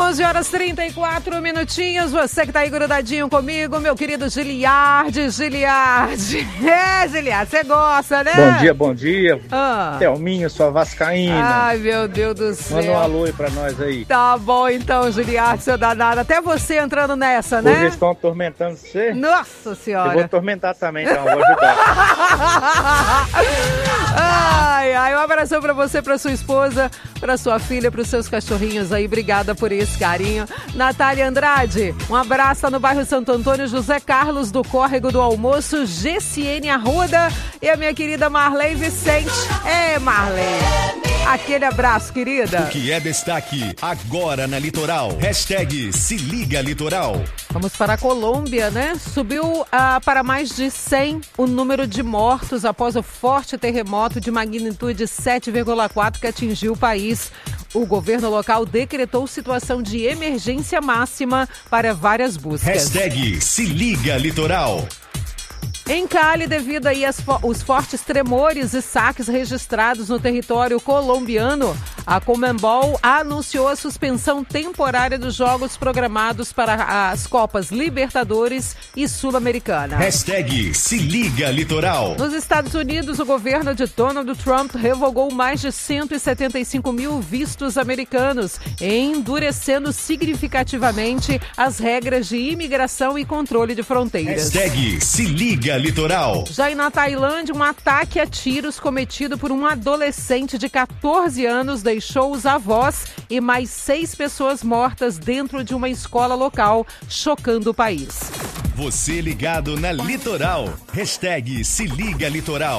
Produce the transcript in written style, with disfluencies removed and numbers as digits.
11 horas 34 minutinhos. Você que tá aí grudadinho comigo, meu querido Giliardi. É, Giliardi, você gosta, né? Bom dia. Thelminha, sua vascaína. Ai, meu Deus do céu. Manda um alô aí pra nós aí. Tá bom então, Giliardi, seu danado. Até você entrando nessa, né? Hoje eles estão atormentando você. Nossa senhora. Eu vou atormentar também, então, vou ajudar. Ai, um abração pra você, pra sua esposa, pra sua filha, pros seus cachorrinhos aí. Obrigada por esse carinho. Natália Andrade, um abraço no bairro Santo Antônio, José Carlos do Córrego do Almoço, GCN Arruda e a minha querida Marley Vicente. Marley, aquele abraço, querida. O que é destaque agora na Litoral? Hashtag Se Liga Litoral. Vamos para a Colômbia, né? Subiu para mais de 100 o número de mortos após o forte terremoto de magnitude 7,4 que atingiu o país. O governo local decretou situação de emergência máxima para várias buscas. Hashtag Se Liga Litoral. Em Cali, devido aí os fortes tremores e saques registrados no território colombiano, a Conmebol anunciou a suspensão temporária dos jogos programados para as Copas Libertadores e Sul-Americana. Hashtag Se Liga Litoral. Nos Estados Unidos, o governo de Donald Trump revogou mais de 175 mil vistos americanos, endurecendo significativamente as regras de imigração e controle de fronteiras. Hashtag Se Liga Litoral. Já na Tailândia, um ataque a tiros cometido por um adolescente de 14 anos deixou os avós e mais 6 pessoas mortas dentro de uma escola local, chocando o país. Você ligado na Litoral. Hashtag Se Liga Litoral.